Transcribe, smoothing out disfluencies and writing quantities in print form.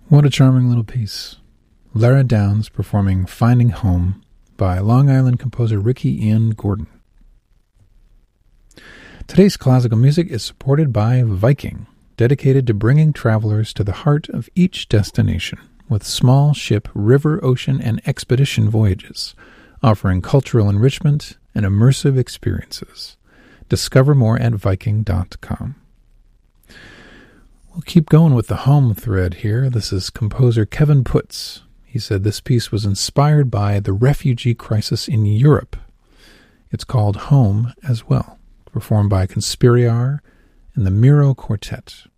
What a charming little piece. Lara Downs performing Finding Home by Long Island composer Ricky Ian Gordon. Today's classical music is supported by Viking, dedicated to bringing travelers to the heart of each destination with small ship, river, ocean, and expedition voyages, offering cultural enrichment and immersive experiences. Discover more at Viking.com. We'll keep going with the home thread here. This is composer Kevin Putz. He said this piece was inspired by the refugee crisis in Europe. It's called Home as well, performed by Conspiriar and the Miro Quartet.